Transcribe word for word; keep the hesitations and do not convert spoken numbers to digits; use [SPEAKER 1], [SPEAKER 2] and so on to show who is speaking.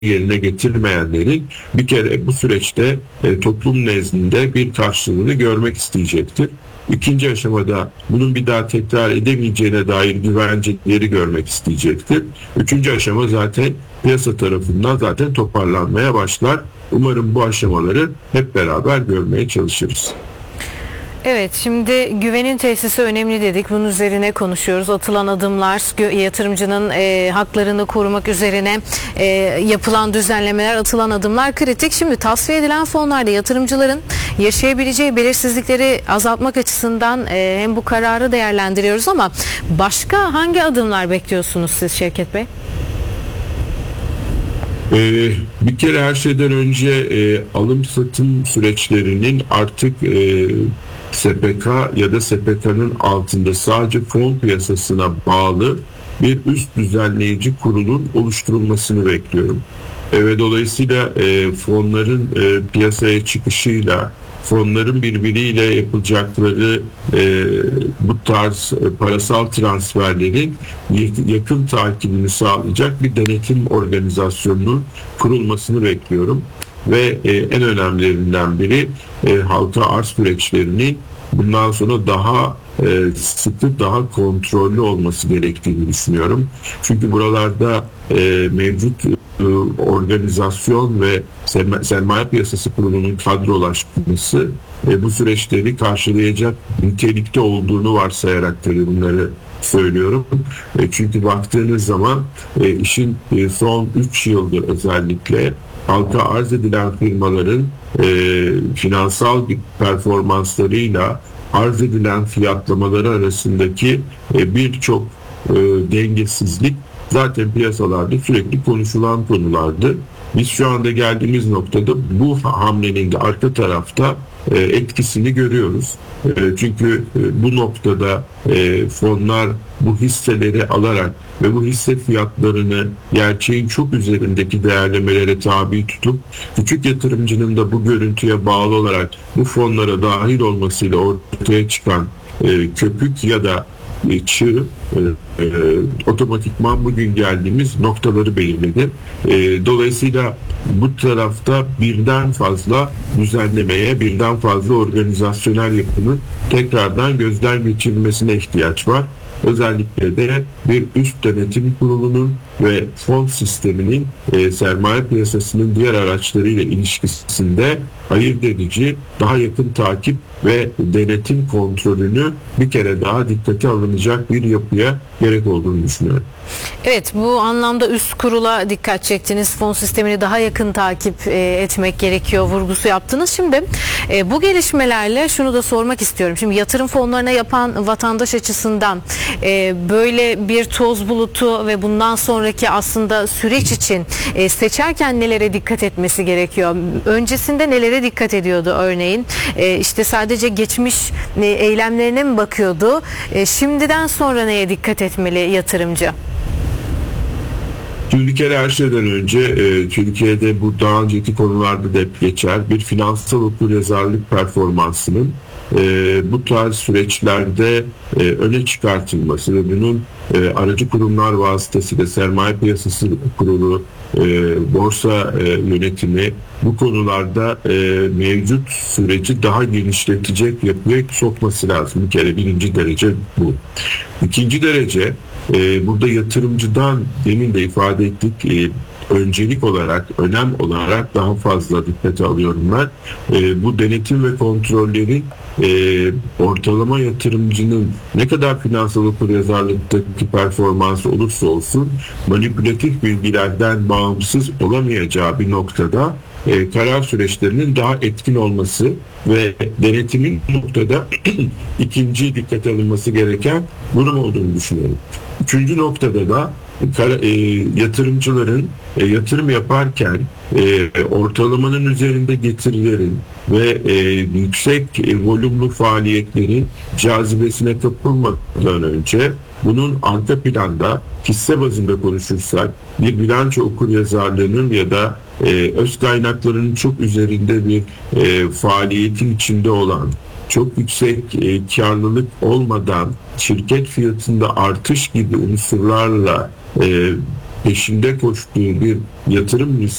[SPEAKER 1] yerine getirmeyenlerin bir kere bu süreçte e, toplum nezdinde bir karşılığını görmek isteyecektir. İkinci aşamada bunun bir daha tekrar edemeyeceğine dair güvenceleri görmek isteyecektir. Üçüncü aşama zaten piyasa tarafından zaten toparlanmaya başlar. Umarım bu aşamaları hep beraber görmeye çalışırız.
[SPEAKER 2] Evet, şimdi güvenin tesisi önemli dedik. Bunun üzerine konuşuyoruz. Atılan adımlar, yatırımcının e, haklarını korumak üzerine e, yapılan düzenlemeler, atılan adımlar kritik. Şimdi tasfiye edilen fonlarda yatırımcıların yaşayabileceği belirsizlikleri azaltmak açısından e, hem bu kararı değerlendiriyoruz ama başka hangi adımlar bekliyorsunuz siz Şevket Bey?
[SPEAKER 1] Ee, bir kere her şeyden önce e, alım satım süreçlerinin artık e, S P K ya da S P K'nın altında sadece fon piyasasına bağlı bir üst düzenleyici kurulun oluşturulmasını bekliyorum. E, ve dolayısıyla e, fonların e, piyasaya çıkışıyla, fonların birbiriyle yapılacakları e, bu tarz e, parasal transferlerin yakın takibini sağlayacak bir denetim organizasyonunun kurulmasını bekliyorum. Ve e, en önemlilerinden biri e, halka arz süreçlerinin bundan sonra daha e, sıkı, daha kontrollü olması gerektiğini düşünüyorum. Çünkü buralarda e, mevcut e, organizasyon ve sermaye piyasası kurulunun kadrolaşması e, bu süreçleri karşılayacak nitelikte olduğunu varsayarak tabii bunları söylüyorum. E, çünkü baktığınız zaman e, işin e, son üç yıldır özellikle halka arz edilen firmaların e, finansal performanslarıyla arz edilen fiyatlamaları arasındaki e, birçok e, dengesizlik zaten piyasalarda sürekli konuşulan konulardı. Biz şu anda geldiğimiz noktada bu hamlenin de arka tarafta e, etkisini görüyoruz. E, çünkü e, bu noktada e, fonlar bu hisseleri alarak ve bu hisse fiyatlarını gerçeğin çok üzerindeki değerlemelere tabi tutup küçük yatırımcının da bu görüntüye bağlı olarak bu fonlara dahil olmasıyla ortaya çıkan e, köpük ya da e, çığ e, e, otomatikman bugün geldiğimiz noktaları belirledi. E, dolayısıyla bu tarafta birden fazla düzenlemeye, birden fazla organizasyonel yapının tekrardan gözden geçirilmesine ihtiyaç var. Özellikle de bir üst denetim kurulunun ve fon sisteminin e, sermaye piyasasının diğer araçlarıyla ilişkisinde ayırt edici, daha yakın takip ve denetim kontrolünü bir kere daha dikkate alınacak bir yapıya gerek olduğunu düşünüyorum.
[SPEAKER 2] Evet, bu anlamda üst kurula dikkat çektiniz. Fon sistemini daha yakın takip e, etmek gerekiyor vurgusu yaptınız. Şimdi e, bu gelişmelerle şunu da sormak istiyorum. Şimdi yatırım fonlarına yapan vatandaş açısından e, böyle bir toz bulutu ve bundan sonraki aslında süreç için e, seçerken nelere dikkat etmesi gerekiyor? Öncesinde nelere dikkat ediyordu örneğin? E, işte sadece geçmiş e, eylemlerine mi bakıyordu? E, şimdiden sonra neye dikkat etmeli yatırımcı?
[SPEAKER 1] Şimdi bir kere her şeyden önce e, Türkiye'de bu daha önceki konularda da hep geçer bir finansal okuryazarlık performansının e, bu tarz süreçlerde e, öne çıkartılması ve bunun e, aracı kurumlar vasıtasıyla sermaye piyasası kurulu, e, borsa e, yönetimi bu konularda e, mevcut süreci daha genişletecek yapıya sokması lazım. Bir kere birinci derece bu. İkinci derece e, burada yatırımcıdan demin de ifade ettik e, öncelik olarak, önem olarak daha fazla dikkate alıyorum ben. E, bu denetim ve kontrolleri e, ortalama yatırımcının ne kadar finansal okuryazarlıktaki performansı olursa olsun manipülatif bilgilerden bağımsız olamayacağı bir noktada e, karar süreçlerinin daha etkin olması ve denetimin noktada ikinci dikkate alınması gereken durum olduğunu düşünüyorum. Üçüncü noktada da e, yatırımcıların e, yatırım yaparken e, ortalamanın üzerinde getirilerin ve e, yüksek e, volümlü faaliyetlerin cazibesine kapılmadan önce bunun arka planda hisse bazında konuşursak bir bilanço okuryazarlığının ya da e, öz kaynaklarının çok üzerinde bir e, faaliyetin içinde olan çok yüksek e, karlılık olmadan şirket fiyatında artış gibi unsurlarla e, peşinde koştuğu bir yatırım